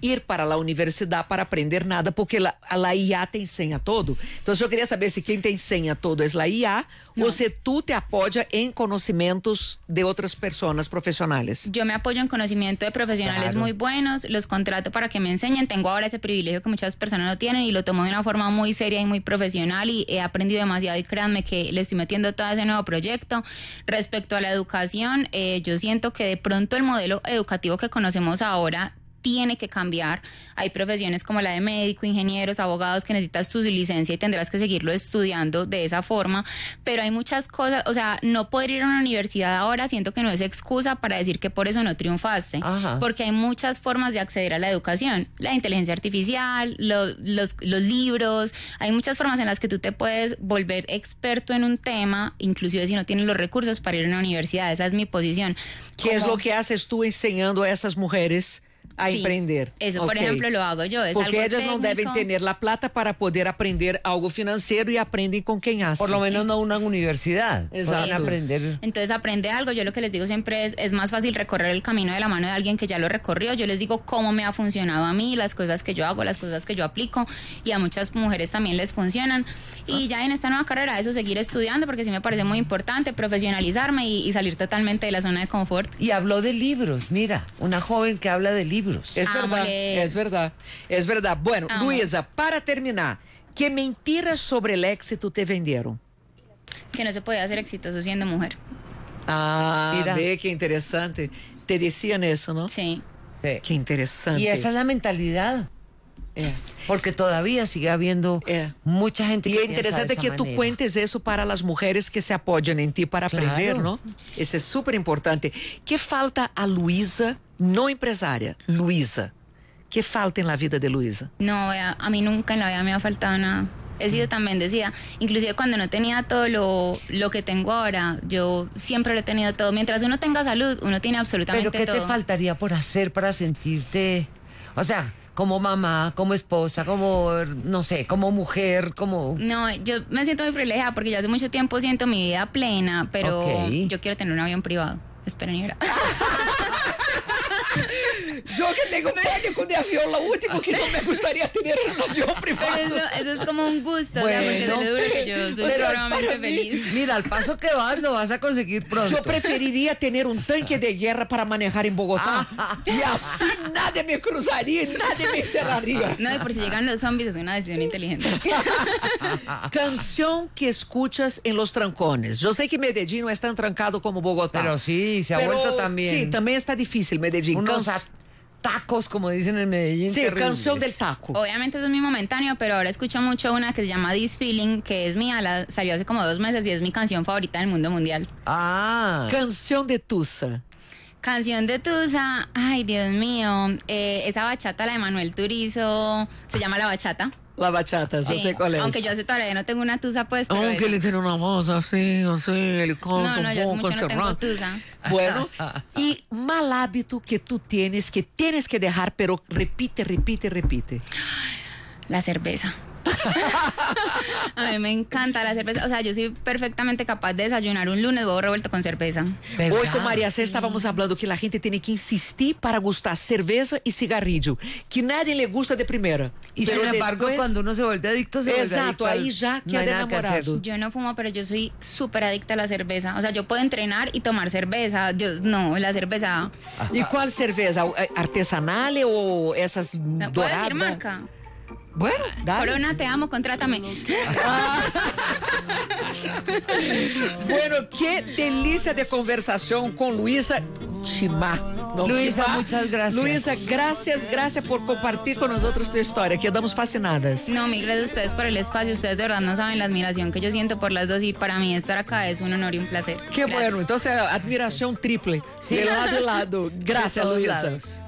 ir para a universidade para aprender nada, porque a IA te ensina todo. Então, eu queria saber se quem te ensina todo é a IA ou se tu te apoia em conhecimentos de outras pessoas profissionais. Yo me apoyo en conocimiento de profesionales muy buenos, los contrato para que me enseñen. Tengo ahora ese privilegio que muchas personas no tienen y lo tomo de una forma muy seria y muy profesional y he aprendido demasiado y créanme que le estoy metiendo todo ese nuevo proyecto. Respecto a la educación, yo siento que de pronto el modelo educativo que conocemos ahora tiene que cambiar. Hay profesiones como la de médico, ingenieros, abogados que necesitas tu licencia y tendrás que seguirlo estudiando de esa forma, pero hay muchas cosas, o sea, no poder ir a una universidad ahora siento que no es excusa para decir que por eso no triunfaste, porque hay muchas formas de acceder a la educación, la inteligencia artificial, los libros, hay muchas formas en las que tú te puedes volver experto en un tema, inclusive si no tienes los recursos para ir a una universidad. Esa es mi posición. ¿Qué es lo que haces tú enseñando a esas mujeres a empreender? Eso, por ejemplo, lo hago yo. Porque algo ellas técnico. no deben tener la plata para poder aprender algo financiero y aprenden con quien hace. Por lo menos no una universidad. Exacto. Pueden aprender. Entonces aprende algo. Yo lo que les digo siempre es más fácil recorrer el camino de la mano de alguien que ya lo recorrió. Yo les digo cómo me ha funcionado a mí, las cosas que yo hago, las cosas que yo aplico, y a muchas mujeres también les funcionan. Y ya en esta nueva carrera eso, seguir estudiando, porque sí me parece muy importante profesionalizarme y salir totalmente de la zona de confort. Y habló de libros, mira, una joven que habla de libros. Es verdad, es verdad, es verdad. Bueno, Luisa, para terminar, ¿qué mentiras sobre el éxito te vendieron? Que no se podía ser exitoso siendo mujer. Mira. Ve qué interesante. Te decían eso, ¿no? Sí. Qué interesante. Y esa es la mentalidad. Porque todavía sigue habiendo mucha gente que es interesante que tú cuentes eso para las mujeres que se apoyan en ti para aprender, ¿no? Eso es súper importante. ¿Qué falta a Luisa, no empresaria, Luisa? ¿Qué falta en la vida de Luisa? No, a mí nunca en la vida me ha faltado nada. He sido tan bendecida, inclusive cuando no tenía todo lo que tengo ahora, yo siempre lo he tenido todo. Mientras uno tenga salud, uno tiene absolutamente todo. ¿Pero qué te faltaría por hacer para sentirte, o sea, como mamá, como esposa, como, no sé, como mujer, como... No, yo me siento muy privilegiada porque yo hace mucho tiempo siento mi vida plena, pero yo quiero tener un avión privado. Espera, ni verá. Yo que tengo pánico de avión, lo último que no me gustaría tener un avión privado. Pero eso es como un gusto, bueno, o sea, porque te lo juro que yo soy extremadamente feliz. Mira, al paso que vas, lo vas a conseguir pronto. Yo preferiría tener un tanque de guerra para manejar en Bogotá. Y así nadie me cruzaría y nadie me cerraría. No, y por si llegan los zombies, es una decisión inteligente. Canción que escuchas en los trancones. Yo sé que Medellín no es tan trancado como Bogotá. Pero sí, se ha vuelto también. Sí, también está difícil Medellín. Unos tacos, como dicen en Medellín. Sí, terribles. canción del taco. Obviamente eso es muy momentáneo, pero ahora escucho mucho una que se llama This Feeling, que es mía, salió hace como 2 meses y es mi canción favorita del mundo mundial. Canción de Tusa. Canción de Tusa, ay Dios mío, esa bachata, la de Manuel Turizo, se llama La Bachata. La bachata, yo sé cuál es. Aunque yo todavía no tengo una tusa, pues. Pero aunque le tiene una voz así, el canto no, yo mucho no tengo tusa. Bueno, y mal hábito que tú tienes que dejar, pero repite. La cerveza. A mí me encanta la cerveza, o sea, yo soy perfectamente capaz de desayunar un lunes huevo revuelto con cerveza. Hoy con María C estábamos hablando que la gente tiene que insistir para gustar cerveza y cigarrillo, que nadie le gusta de primera. Y sin embargo, cuando uno se vuelve adicto, se vuelve adicto. Ahí ya queda enamorado. Yo no fumo, pero yo soy súper adicta a la cerveza. O sea, yo puedo entrenar y tomar cerveza. No, la cerveza. ¿Y cuál cerveza? ¿Artesanal o esas doradas? ¿Puedo decir marca? Bueno, dale. Corona, te amo, contrátame. Bueno, qué delicia de conversación con Luisa Chimá. Luisa, muchas gracias. Luisa, gracias por compartir con nosotros tu historia. Quedamos fascinadas. No, mil gracias a ustedes por el espacio. Ustedes de verdad no saben la admiración que yo siento por las dos y para mí estar acá es un honor y un placer. Qué bueno, entonces admiración triple. Sí. De lado a lado. Gracias, Luisa.